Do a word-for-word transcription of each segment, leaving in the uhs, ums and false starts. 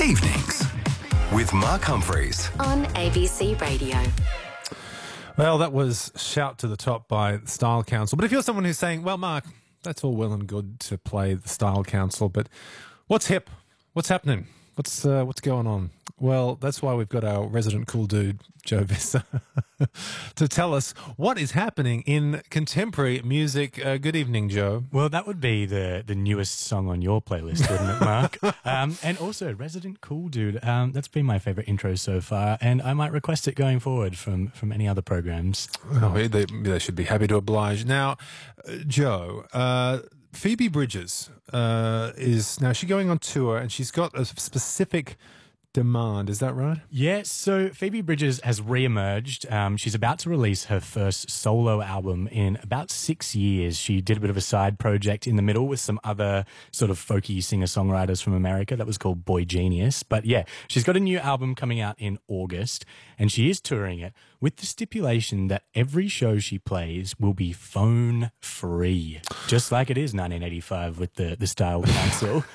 Evenings with Mark Humphreys on A B C Radio. Well, that was Shout to the Top by the Style Council. But if you're someone who's saying, well, Mark, that's all well and good to play the Style Council, but what's hip? What's happening? What's uh, what's going on? Well, that's why we've got our resident cool dude, Joe Visser, to tell us what is happening in contemporary music. Uh, good evening, Joe. Well, that would be the the newest song on your playlist, wouldn't it, Mark? um, and also, resident cool dude. Um, that's been my favourite intro so far, and I might request it going forward from from any other programs. Oh, they, they should be happy to oblige. Now, uh, Joe. Uh, Phoebe Bridgers uh, is now she going on tour, and she's got a specific demand. Is that right? Yeah, so Phoebe Bridgers has re-emerged. Um, she's about to release her first solo album in about six years. She did a bit of a side project in the middle with some other sort of folky singer-songwriters from America that was called Boy Genius. But yeah, she's got a new album coming out in August, and she is touring it with the stipulation that every show she plays will be phone-free, just like it is nineteen eighty-five with the, the Style Council.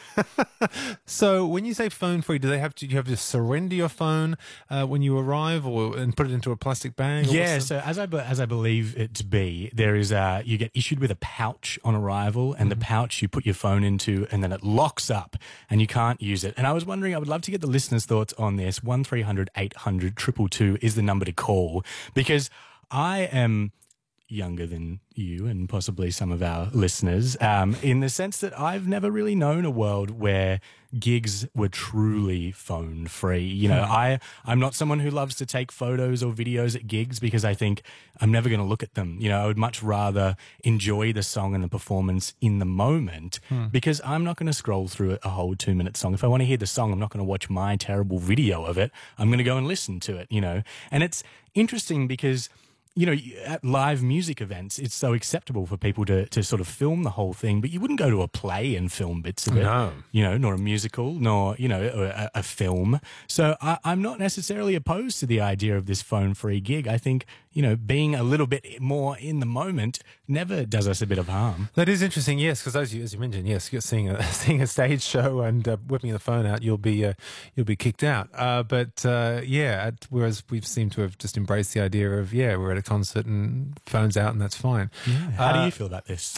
So when you say phone-free, do they have to, do you have to surrender your phone uh, when you arrive, or and put it into a plastic bag? Or Yeah, what's the- so as I be- as I believe it to be, there is a you get issued with a pouch on arrival, and Mm-hmm. the pouch you put your phone into, and then it locks up, and you can't use it. And I was wondering, I would love to get the listeners' thoughts on this. One three hundred eight hundred two two two is the number to call, because I am younger than you and possibly some of our listeners, um, in the sense that I've never really known a world where gigs were truly phone free. You know, I, I'm not someone who loves to take photos or videos at gigs because I think I'm never going to look at them. You know, I would much rather enjoy the song and the performance in the moment, because I'm not going to scroll through a whole two minute song. If I want to hear the song, I'm not going to watch my terrible video of it. I'm going to go and listen to it, you know. And it's interesting because, you know, at live music events, it's so acceptable for people to, to sort of film the whole thing, but you wouldn't go to a play and film bits of it. No. You know, nor a musical, nor, you know, a, a film. So I, I'm not necessarily opposed to the idea of this phone-free gig. I think, you know, being a little bit more in the moment never does us a bit of harm. That is interesting, yes, because as you as you mentioned, yes, you're seeing a seeing a stage show and uh, whipping the phone out, you'll be uh, you'll be kicked out. Uh, but uh, yeah, at, whereas we've seemed to have just embraced the idea of yeah, we're at a concert and phones out and that's fine. Yeah. How do Uh, you feel about this?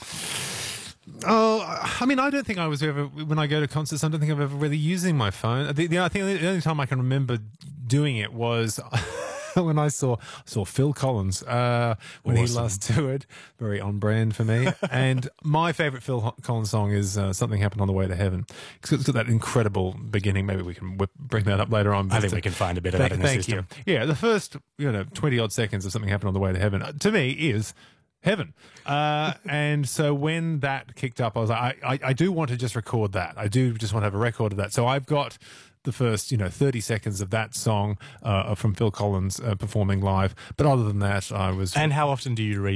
Oh, I mean, I don't think I was ever, when I go to concerts, I don't think I've ever really using my phone. The, the, I think the only time I can remember doing it was when I saw saw Phil Collins uh, when he Awesome. last toured. Very on brand for me. And my favourite Phil Ho- Collins song is uh, Something Happened on the Way to Heaven. It's got, it's got that incredible beginning. Maybe we can whip, bring that up later on. I But, think uh, we can find a bit of Thank, that in the thank system. you. Yeah, the first, you know, twenty odd seconds of Something Happened on the Way to Heaven, uh, to me, is heaven. Uh, and so when that kicked up, I was like, I, I, I do want to just record that. I do just want to have a record of that. So I've got the first, you know, thirty seconds of that song uh, from Phil Collins uh, performing live. But other than that, I was... And how often do you re